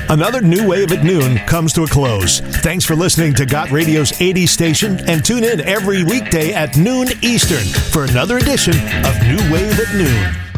Another New Wave at Noon comes to a close. Thanks for listening to Got Radio's 80s station, and tune in every weekday at noon Eastern for another edition of New Wave at Noon.